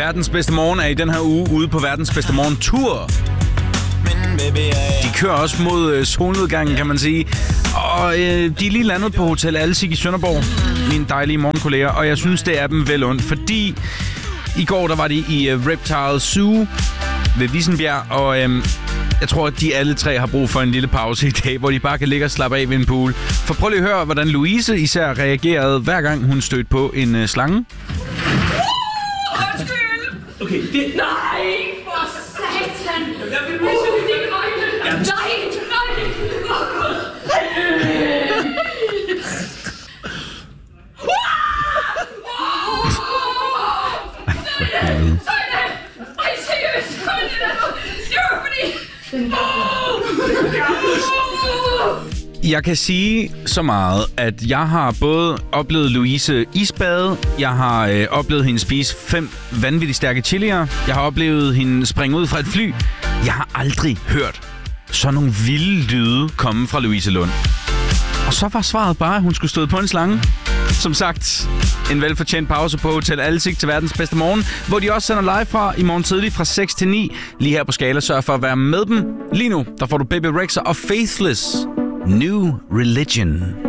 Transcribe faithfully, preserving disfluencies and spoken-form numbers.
Verdens Bedste Morgen er i den her uge ude på Verdens Bedste Morgen Tour. De kører også mod øh, solnedgangen, kan man sige. Og øh, de er lige landet på Hotel Alsik i Sønderborg, mine dejlige morgenkolleger. Og jeg synes, det er dem vel ondt, fordi i går der var de i øh, Reptile Zoo ved Vissenbjerg. Og øh, jeg tror, at de alle tre har brug for en lille pause i dag, hvor de bare kan ligge og slappe af ved en pool. For prøv lige at høre, hvordan Louise især reagerede, hver gang hun stødte på en øh, slange. Okay, det... Nej, for satan! Jeg vil uh, det er øjne! Nej, nej! Sådan! Sådan! Ej, seriøst! Sådan der! Det var fordi... Jeg kan sige så meget, at jeg har både oplevet Louise isbade, jeg har øh, oplevet hende spise fem vanvittigt stærke chilier, jeg har oplevet hende springe ud fra et fly. Jeg har aldrig hørt sådan nogle vilde lyde komme fra Louise Lund. Og så var svaret bare, at hun skulle støde på en slange. Som sagt, en velfortjent pause på Hotel Alsik til Verdens Bedste Morgen, hvor de også sender live fra i morgen tidlig fra seks til ni. Lige her på Skala, sørg for at være med dem. Lige nu, der får du Baby Rexha og Faithless. New Religion.